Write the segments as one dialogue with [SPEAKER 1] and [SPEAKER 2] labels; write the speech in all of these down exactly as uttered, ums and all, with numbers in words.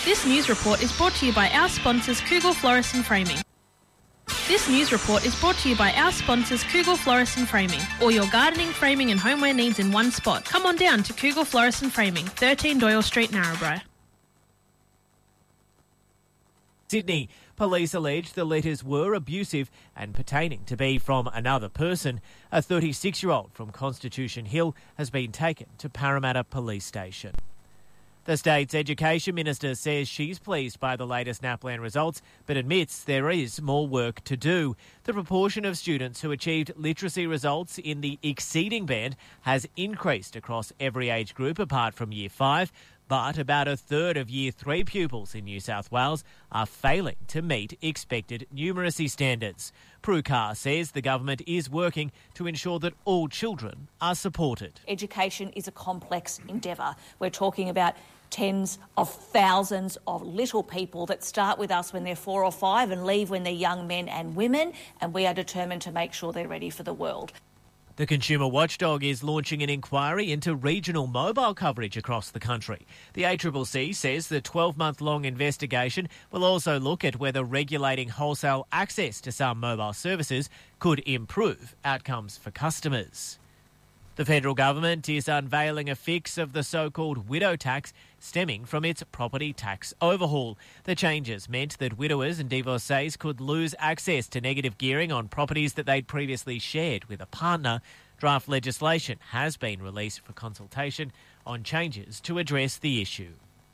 [SPEAKER 1] This news report is brought to you by our sponsors Kugel Florist and Framing. This news report is brought to you by our sponsors Kugel Florist and Framing. All your gardening, framing and homeware needs in one spot. Come on down to Kugel Florist and Framing, thirteen Doyle Street, Narrabri.
[SPEAKER 2] Sydney. Police allege the letters were abusive and pertaining to be from another person. A thirty-six-year-old from Constitution Hill has been taken to Parramatta Police Station. The state's Education Minister says she's pleased by the latest NAPLAN results, but admits there is more work to do. The proportion of students who achieved literacy results in the exceeding band has increased across every age group apart from Year five, but about a third of Year three pupils in New South Wales are failing to meet expected numeracy standards. Prue Carr says the government is working to ensure that all children are supported.
[SPEAKER 3] Education is a complex endeavour. We're talking about tens of thousands of little people that start with us when they're four or five and leave when they're young men and women, and we are determined to make sure they're ready for the world.
[SPEAKER 2] The Consumer Watchdog is launching an inquiry into regional mobile coverage across the country. The A C C C says the twelve-month-long investigation will also look at whether regulating wholesale access to some mobile services could improve outcomes for customers. The federal government is unveiling a fix of the so-called widow tax stemming from its property tax overhaul. The changes meant that widowers and divorcees could lose access to negative gearing on properties that they'd previously shared with a partner. Draft legislation has been released for consultation on changes to address the issue.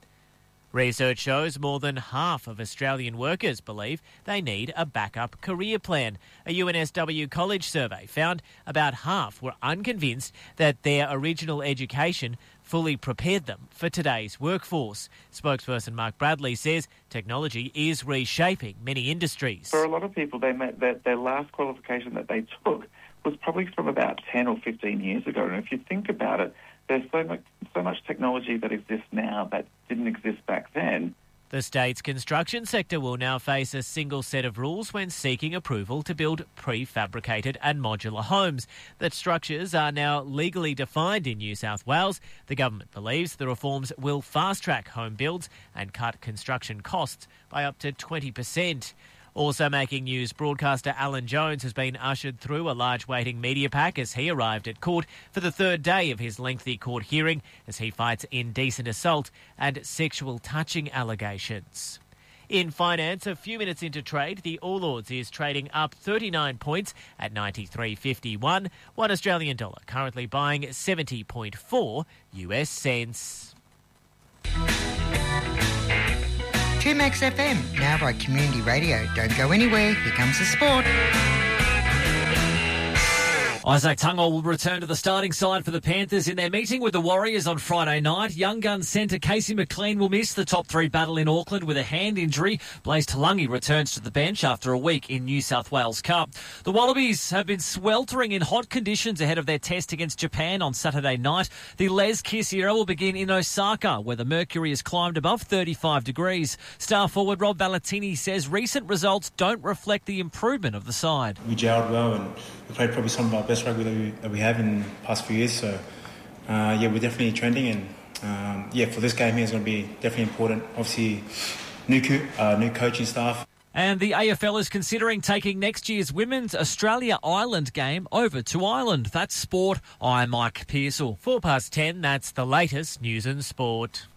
[SPEAKER 2] Research shows more than half of Australian workers believe they need a backup career plan. A U N S W college survey found about half were unconvinced that their original education fully prepared them for today's workforce. Spokesperson Mark Bradley says technology is reshaping many industries.
[SPEAKER 4] For a lot of people, they met their, their last qualification that they took was probably from about ten or fifteen years ago. And if you think about it, there's so much, so much technology that exists now that didn't exist back then.
[SPEAKER 2] The state's construction sector will now face a single set of rules when seeking approval to build prefabricated and modular homes. The structures are now legally defined in New South Wales. The government believes the reforms will fast-track home builds and cut construction costs by up to twenty percent. Also making news, broadcaster Alan Jones has been ushered through a large waiting media pack as he arrived at court for the third day of his lengthy court hearing as he fights indecent assault and sexual touching allegations. In finance, a few minutes into trade, the All Ords is trading up thirty-nine points at ninety-three fifty-one. One Australian dollar currently buying seventy point four U S cents.
[SPEAKER 5] two Max F M, now by Community Radio. Don't go anywhere, here comes the sport.
[SPEAKER 6] Isaac Tungo will return to the starting side for the Panthers in their meeting with the Warriors on Friday night. Young gun centre Casey McLean will miss the top three battle in Auckland with a hand injury. Blaze Talangi returns to the bench after a week in New South Wales Cup. The Wallabies have been sweltering in hot conditions ahead of their test against Japan on Saturday night. The Les Kiss era will begin in Osaka, where the mercury has climbed above thirty-five degrees. Star forward Rob Valentini says recent results don't reflect the improvement of the side.
[SPEAKER 7] We gelled well and we played probably some of our best rugby that we, that we have in the past few years. So, uh, yeah, we're definitely trending. And, um, yeah, for this game here, it's going to be definitely important. Obviously, new, co- uh, new coaching staff.
[SPEAKER 6] And the A F L is considering taking next year's Women's Australia-Ireland game over to Ireland. That's sport. I'm Mike Pearsall.
[SPEAKER 2] Four past ten, that's the latest news and sport.